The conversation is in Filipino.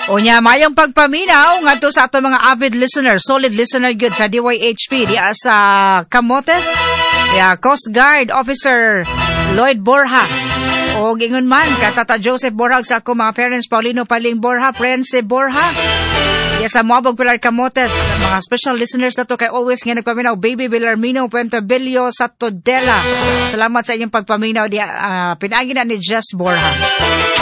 Unya mayong pagpaminaw ngadto sa ato mga avid listener, solid listener gyud sa DYHP diya sa Camotes. Coast Guard Officer Lloyd Borja. O gingon man katata Joseph Borja sa ako mga parents Paulino Paling Borja, Prense Borja. Sa Moabog Pilar Camotes, mga special listeners na to kay always nga nagpaminaw, Baby Villarmino, Puente Bello, sa Todela. Salamat sa inyong pagpaminaw. Pinagin na ni Jess Borja.